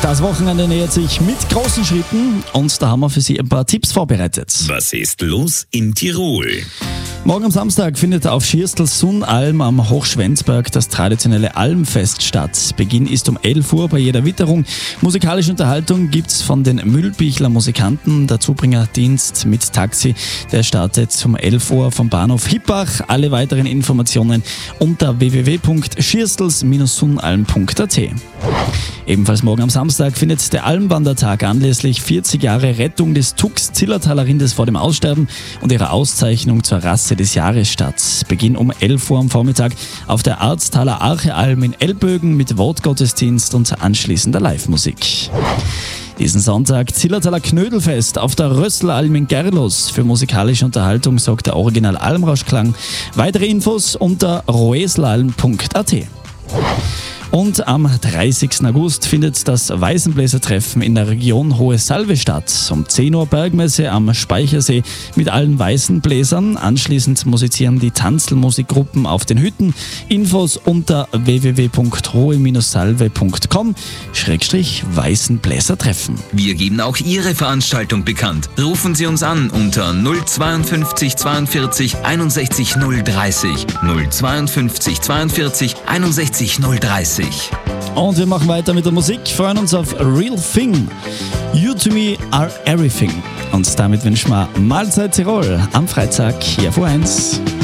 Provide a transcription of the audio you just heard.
Das Wochenende nähert sich mit großen Schritten und da haben wir für Sie ein paar Tipps vorbereitet. Was ist los in Tirol? Morgen am Samstag findet auf Schierstl-Sunnalm am Hochschwenzberg das traditionelle Almfest statt. Beginn ist um 11 Uhr bei jeder Witterung. Musikalische Unterhaltung gibt's von den Mühlbichler Musikanten. Der Zubringerdienst mit Taxi, der startet um 11 Uhr vom Bahnhof Hippach. Alle weiteren Informationen unter www.schierstls-sunnalm.at. Ebenfalls morgen am Samstag findet der Almwandertag anlässlich 40 Jahre Rettung des Tux-Zillertaler Rindes vor dem Aussterben und ihrer Auszeichnung zur Rasse des Jahres statt. Beginn um 11 Uhr am Vormittag auf der Arztaler Archealm in Elbögen mit Wortgottesdienst und anschließender Live-Musik. Diesen Sonntag Zillertaler Knödelfest auf der Rösselalm in Gerlos. Für musikalische Unterhaltung sorgt der Original Almrauschklang. Weitere Infos unter roeslalm.at. Und am 30. August findet das Weißenbläsertreffen in der Region Hohe Salve statt. Um 10 Uhr Bergmesse am Speichersee mit allen Weißenbläsern. Anschließend musizieren die Tanzelmusikgruppen auf den Hütten. Infos unter www.hohe-salve.com/Weißenbläsertreffen. Wir geben auch Ihre Veranstaltung bekannt. Rufen Sie uns an unter 052 42 61 030. 052 42 61 030. Und wir machen weiter mit der Musik, freuen uns auf Real Thing. You to me are everything. Und damit wünschen wir Mahlzeit Tirol am Freitag hier auf O1.